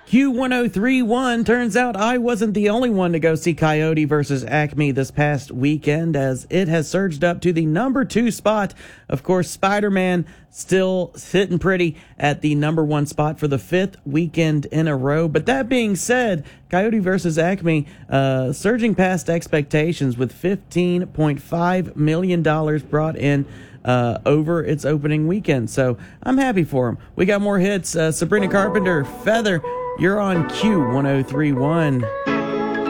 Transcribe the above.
Q1031. Turns out I wasn't the only one to go see Coyote versus Acme this past weekend, as it has surged up to the number 2 spot. Of course, Spider-Man still sitting pretty at the number 1 spot for the 5th weekend in a row. But that being said, Coyote versus Acme surging past expectations with $15.5 million brought in over its opening weekend. So I'm happy for him. We got more hits. Sabrina Carpenter, Feather, you're on Q1031.